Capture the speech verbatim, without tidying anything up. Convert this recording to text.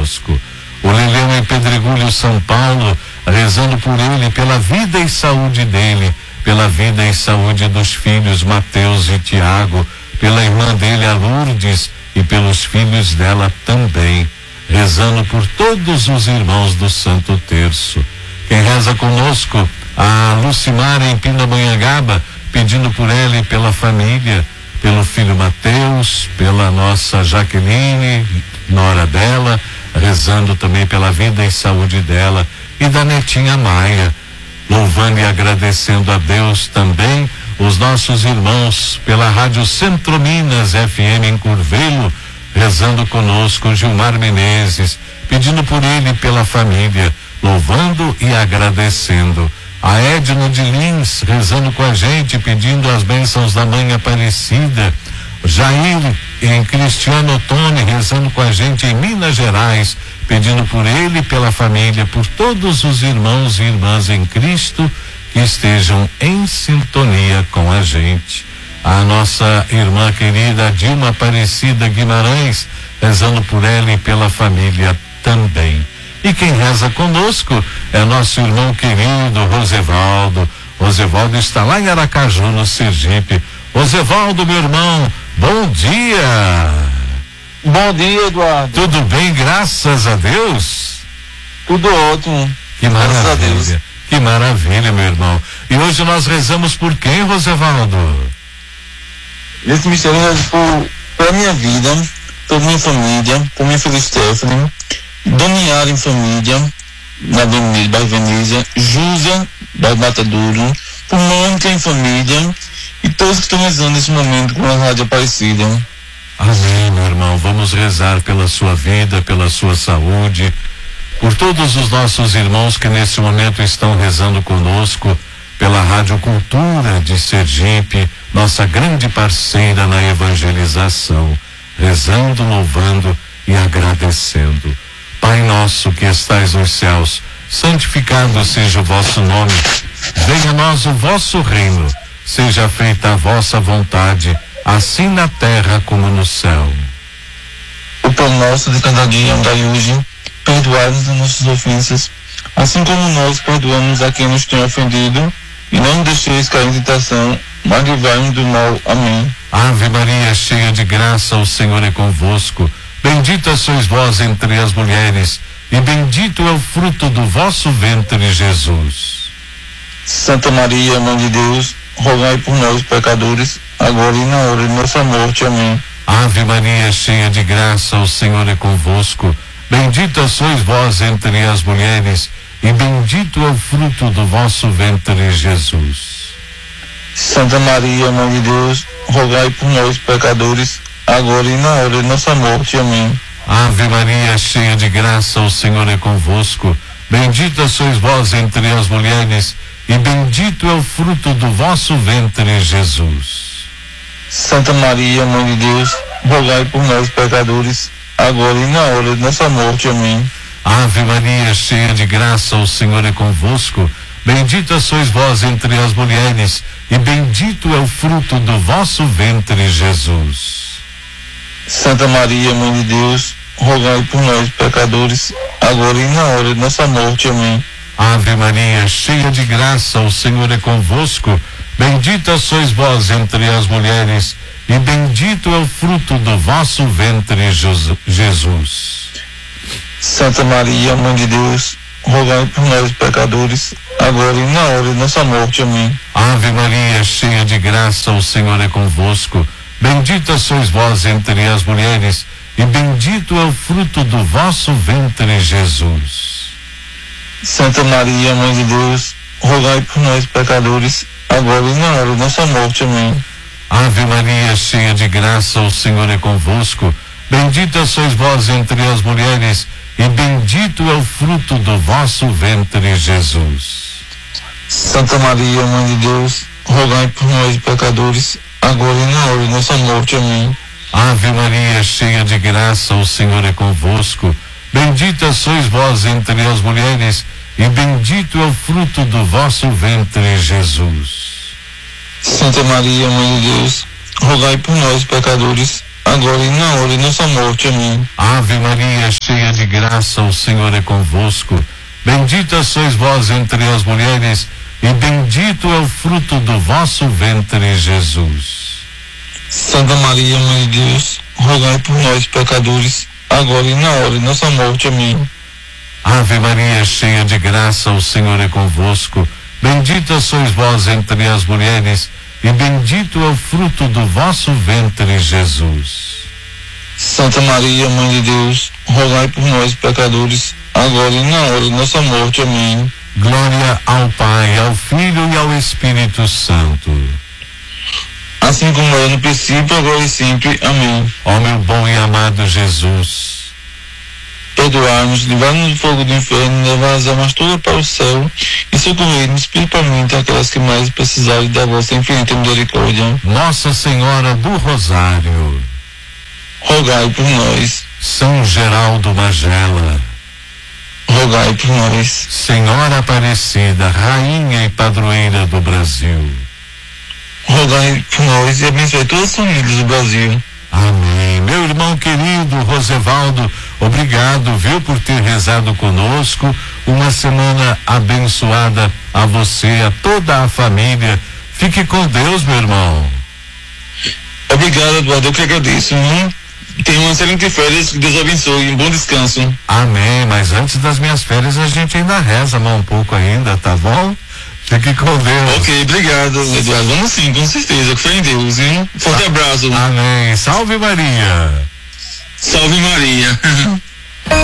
conosco. O Leleu em Pedregulho, São Paulo, rezando por ele, pela vida e saúde dele, pela vida e saúde dos filhos Mateus e Tiago, pela irmã dele, a Lourdes, e pelos filhos dela também, rezando por todos os irmãos do Santo Terço. Quem reza conosco, a Lucimar em Pindamonhangaba, pedindo por ela e pela família, pelo filho Mateus, pela nossa Jaqueline, nora dela, rezando também pela vida e saúde dela, e da netinha Maia, louvando e agradecendo a Deus também os nossos irmãos pela Rádio Centro Minas F M em Curvelo, rezando conosco Gilmar Menezes, pedindo por ele e pela família, louvando e agradecendo. A Edno de Lins rezando com a gente, pedindo as bênçãos da Mãe Aparecida. Jair em Cristiano Ottoni rezando com a gente em Minas Gerais, pedindo por ele e pela família, por todos os irmãos e irmãs em Cristo que estejam em sintonia com a gente. A nossa irmã querida Dilma Aparecida Guimarães, rezando por ela e pela família também. E quem reza conosco é nosso irmão querido Rosevaldo. Rosevaldo está lá em Aracaju, no Sergipe. Rosevaldo, meu irmão, bom dia. Bom dia, Eduardo. Tudo bem, graças a Deus? Tudo ótimo. Que maravilha, que maravilha, meu irmão. E hoje nós rezamos por quem, Rosevaldo? Nesse mistério eu rezo por, pela minha vida, por minha família, por minha filha Stephanie, Doniara em família, na Avenida, bairro Veneza, Júlia, bairro Matadouro, por Mônica em família, e todos que estão rezando nesse momento com a Rádio Aparecida. Amém, meu irmão. Vamos rezar pela sua vida, pela sua saúde, por todos os nossos irmãos que nesse momento estão rezando conosco, pela Rádio Cultura de Sergipe, nossa grande parceira na evangelização, rezando, louvando e agradecendo. Pai nosso que estais nos céus, santificado seja o vosso nome, venha a nós o vosso reino, seja feita a vossa vontade, assim na terra como no céu. O pão nosso de cada dia dai hoje, perdoai-nos as nossas ofensas, assim como nós perdoamos a quem nos tem ofendido, e não deixeis cair em tentação, mas livrai-nos do mal. Amém. Ave Maria, cheia de graça, o Senhor é convosco. Bendita sois vós entre as mulheres, e bendito é o fruto do vosso ventre, Jesus. Santa Maria, Mãe de Deus, rogai por nós, pecadores, agora e na hora de nossa morte. Amém. Ave Maria, cheia de graça, o Senhor é convosco. Bendita sois vós entre as mulheres, e bendito é o fruto do vosso ventre, Jesus. Santa Maria, Mãe de Deus, rogai por nós, pecadores, agora e na hora de nossa morte. Amém. Ave Maria, cheia de graça, o Senhor é convosco. Bendita sois vós entre as mulheres, e bendito é o fruto do vosso ventre, Jesus. Santa Maria, Mãe de Deus, rogai por nós, pecadores, agora e na hora de nossa morte. Amém. Ave Maria, cheia de graça, o Senhor é convosco. Bendita sois vós entre as mulheres, e bendito é o fruto do vosso ventre, Jesus. Santa Maria, Mãe de Deus, rogai por nós, pecadores, agora e na hora de nossa morte. Amém. Ave Maria, cheia de graça, o Senhor é convosco. Bendita sois vós entre as mulheres, e bendito é o fruto do vosso ventre, Jesus. Santa Maria, Mãe de Deus, rogai por nós, pecadores, agora e na hora de nossa morte. Amém. Ave Maria, cheia de graça, o Senhor é convosco. Bendita sois vós entre as mulheres, e bendito é o fruto do vosso ventre, Jesus. Santa Maria, Mãe de Deus, rogai por nós, pecadores, agora e na hora de nossa morte. Amém. Ave Maria, cheia de graça, o Senhor é convosco. Bendita sois vós entre as mulheres, e bendito é o fruto do vosso ventre, Jesus. Santa Maria, Mãe de Deus, rogai por nós, pecadores, agora e na hora de nossa morte. Amém. Ave Maria, cheia de graça, o Senhor é convosco. Bendita sois vós entre as mulheres, e bendito é o fruto do vosso ventre, Jesus. Santa Maria, Mãe de Deus, rogai por nós, pecadores, agora e na hora de nossa morte. Amém. Ave Maria, cheia de graça, graça, o Senhor é convosco. Bendita sois vós entre as mulheres, e bendito é o fruto do vosso ventre, Jesus. Santa Maria, Mãe de Deus, rogai por nós, pecadores, agora e na hora de nossa morte. Amém. Ave Maria, cheia de graça, o Senhor é convosco. Bendita sois vós entre as mulheres, e bendito é o fruto do vosso ventre, Jesus. Santa Maria, Mãe de Deus, rogai por nós, pecadores, agora e na hora de nossa morte. Amém. Glória ao Pai, ao Filho e ao Espírito Santo. Assim como era no princípio, agora e sempre. Amém. Ó meu bom e amado Jesus, perdoai-nos, livrai-nos do fogo do inferno, levai as almas todas para o céu e socorrei-nos principalmente aquelas que mais precisarem da vossa infinita misericórdia. Nossa Senhora do Rosário, rogai por nós. São Geraldo Magela, rogai por nós. Senhora Aparecida, Rainha e Padroeira do Brasil, rogai por nós e abençoe todas as famílias do Brasil. Amém. Meu irmão querido Rosevaldo, obrigado, viu, por ter rezado conosco. Uma semana abençoada a você, a toda a família. Fique com Deus, meu irmão. Obrigado, Eduardo, eu que agradeço. Hein? Tenha uma excelente férias, que Deus abençoe, um bom descanso. Amém, mas antes das minhas férias a gente ainda reza mais um pouco ainda, tá bom? Fique com Deus. Ok, obrigado, Eduardo. Vamos sim, com certeza. Fé em Deus, hein? Forte abraço. Amém. Salve Maria. Salve Maria.